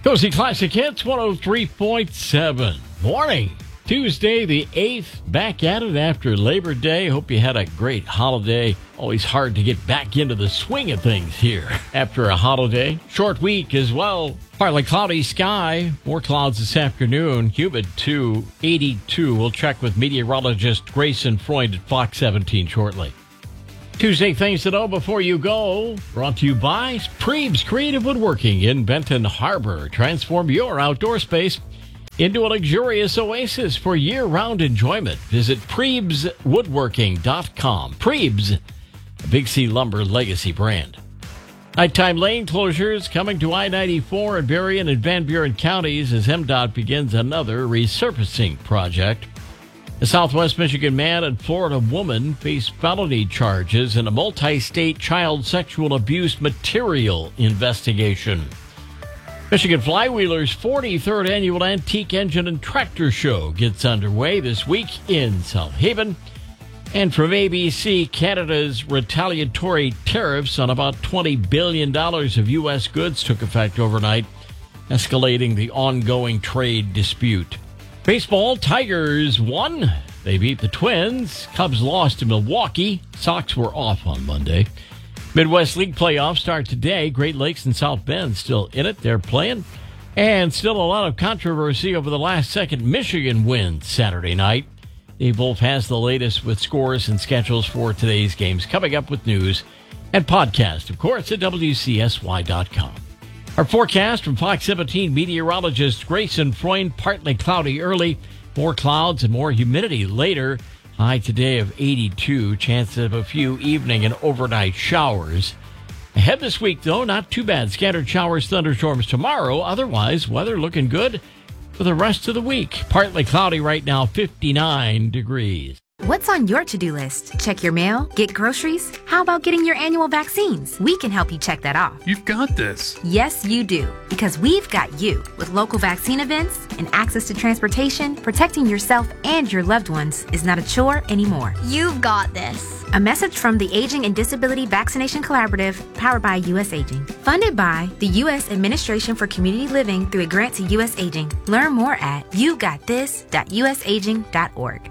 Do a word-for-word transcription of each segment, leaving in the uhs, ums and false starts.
Cozy Classic Hits one oh three point seven. Morning. Tuesday the eighth. Back at it after Labor Day. Hope you had a great holiday. Always hard to get back into the swing of things here after a holiday. Short week as well. Partly cloudy sky. More clouds this afternoon. Humid to eighty-two. We'll check with meteorologist Grayson Freund at Fox seventeen shortly. Tuesday things to know before you go. Brought to you by Preebs Creative Woodworking in Benton Harbor. Transform your outdoor space into a luxurious oasis for year-round enjoyment. Visit Preebs Woodworking dot com. Preebs, a Big C Lumber legacy brand. Nighttime lane closures coming to I ninety-four in Berrien and Van Buren counties as M DOT begins another resurfacing project. A Southwest Michigan man and Florida woman face felony charges in a multi-state child sexual abuse material investigation. Michigan Flywheelers' forty-third annual Antique Engine and Tractor Show gets underway this week in South Haven. And from A B C, Canada's retaliatory tariffs on about twenty billion dollars of U S goods took effect overnight, escalating the ongoing trade dispute. Baseball, Tigers won. They beat the Twins. Cubs lost to Milwaukee. Sox were off on Monday. Midwest League playoffs start today. Great Lakes and South Bend still in it. They're playing. And still a lot of controversy over the last-second Michigan win Saturday night. Dave Wolf has the latest with scores and schedules for today's games. Coming up with news and podcast, of course, at W C S Y dot com. Our forecast from Fox seventeen meteorologist Grayson Freund, partly cloudy early, more clouds and more humidity later. High today of eighty-two, chance of a few evening and overnight showers. Ahead this week, though, not too bad. Scattered showers, thunderstorms tomorrow. Otherwise, weather looking good for the rest of the week. Partly cloudy right now, fifty-nine degrees. What's on your to-do list? Check your mail? Get groceries? How about getting your annual vaccines? We can help you check that off. You've got this. Yes, you do. Because we've got you. With local vaccine events and access to transportation, protecting yourself and your loved ones is not a chore anymore. You've got this. A message from the Aging and Disability Vaccination Collaborative, powered by U S Aging. Funded by the U S Administration for Community Living through a grant to U S Aging. Learn more at you got this dot U S aging dot org.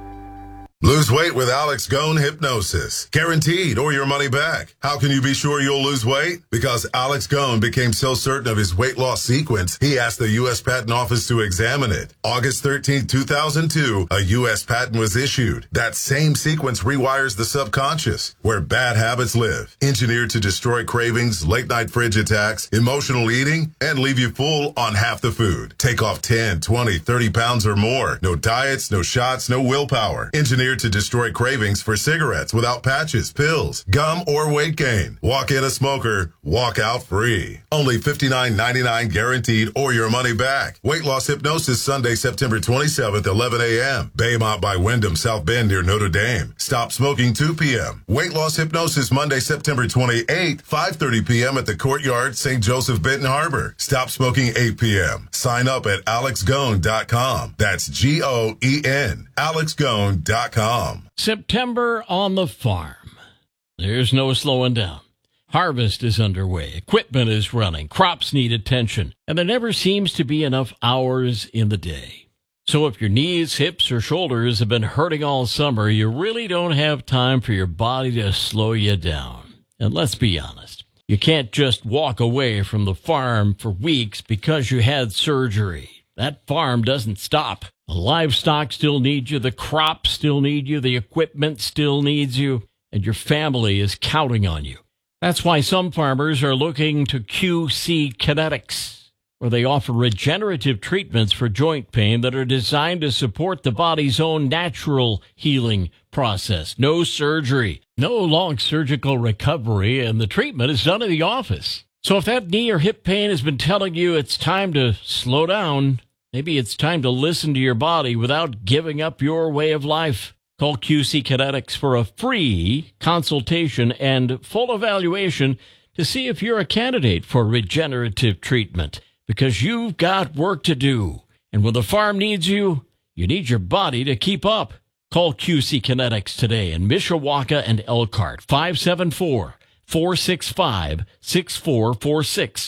Lose weight with Alex Gone Hypnosis. Guaranteed or your money back. How can you be sure you'll lose weight? Because Alex Gone became so certain of his weight loss sequence, he asked the U S Patent Office to examine it. August thirteenth, two thousand two, a U S patent was issued. That same sequence rewires the subconscious, where bad habits live. Engineered to destroy cravings, late-night fridge attacks, emotional eating, and leave you full on half the food. Take off ten, twenty, thirty pounds or more. No diets, no shots, no willpower. Engineered to destroy cravings for cigarettes without patches, pills, gum, or weight gain. Walk in a smoker, walk out free. Only fifty-nine ninety-nine guaranteed or your money back. Weight loss hypnosis Sunday, September twenty-seventh, eleven a.m. Baymont by Wyndham, South Bend near Notre Dame. Stop smoking two p.m. Weight loss hypnosis Monday, September twenty-eighth, five thirty p.m. at the Courtyard, Saint Joseph, Benton Harbor. Stop smoking eight p.m. Sign up at alex gone dot com. That's G O E N. alex gone dot com. September on the farm. There's no slowing down. Harvest is underway. Equipment is running. Crops need attention. And there never seems to be enough hours in the day. So if your knees, hips, or shoulders have been hurting all summer, you really don't have time for your body to slow you down. And let's be honest. You can't just walk away from the farm for weeks because you had surgery. That farm doesn't stop. The livestock still need you, the crops still need you, the equipment still needs you, and your family is counting on you. That's why some farmers are looking to Q C Kinetics, where they offer regenerative treatments for joint pain that are designed to support the body's own natural healing process. No surgery, no long surgical recovery, and the treatment is done in the office. So if that knee or hip pain has been telling you it's time to slow down, maybe it's time to listen to your body without giving up your way of life. Call Q C Kinetics for a free consultation and full evaluation to see if you're a candidate for regenerative treatment, because you've got work to do. And when the farm needs you, you need your body to keep up. Call Q C Kinetics today in Mishawaka and Elkhart, five seven four, four six five, six four four six.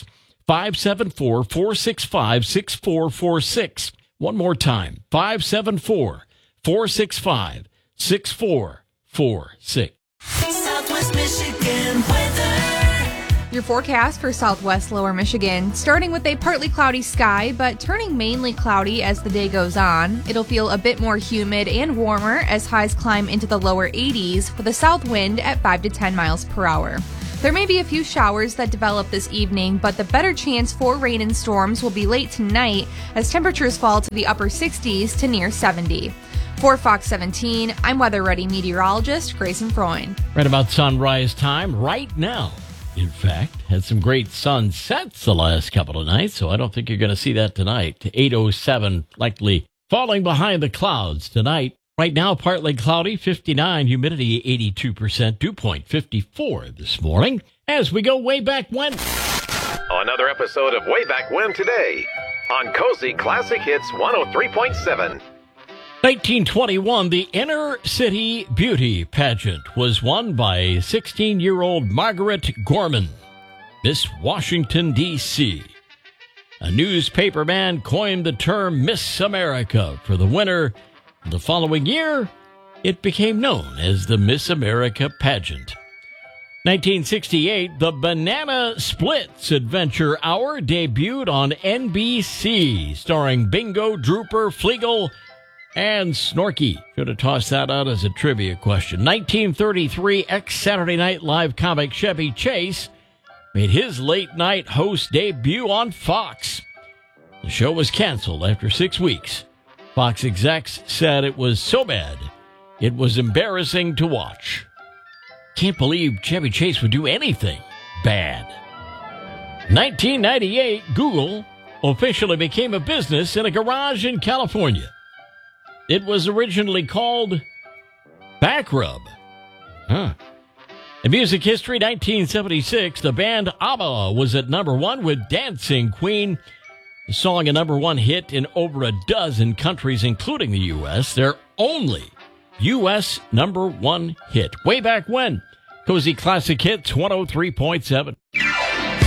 five seven four, four six five, six four four six. One more time, five seven four, four six five, six four four six. Southwest Michigan weather. Your forecast for southwest lower Michigan, starting with a partly cloudy sky, but turning mainly cloudy as the day goes on. It'll feel a bit more humid and warmer as highs climb into the lower eighties with a south wind at five to ten miles per hour. There may be a few showers that develop this evening, but the better chance for rain and storms will be late tonight as temperatures fall to the upper sixties to near seventy. For Fox seventeen, I'm Weather Ready meteorologist Grayson Freund. Right about sunrise time right now. In fact, had some great sunsets the last couple of nights, so I don't think you're going to see that tonight. eight oh seven likely falling behind the clouds tonight. Right now, partly cloudy, fifty-nine, humidity eighty-two percent, dew point fifty-four this morning. As we go way back when. Another episode of Way Back When today on Cozy Classic Hits one oh three point seven. nineteen twenty-one, the Inner City Beauty Pageant was won by sixteen-year-old Margaret Gorman, Miss Washington, D C A newspaper man coined the term Miss America for the winner. The following year, it became known as the Miss America Pageant. nineteen sixty-eight, the Banana Splits Adventure Hour debuted on N B C, starring Bingo, Drooper, Fleagle, and Snorky. Should have tossed that out as a trivia question. nineteen thirty-three, ex-Saturday Night Live comic Chevy Chase made his late-night host debut on Fox. The show was canceled after six weeks. Fox execs said it was so bad, it was embarrassing to watch. Can't believe Chevy Chase would do anything bad. nineteen ninety-eight, Google officially became a business in a garage in California. It was originally called Backrub. Huh. In music history, nineteen seventy-six, the band ABBA was at number one with Dancing Queen. The song a number one hit in over a dozen countries, including the U S. Their only U S number one hit. Way back when. Cozy Classic Hits one oh three point seven.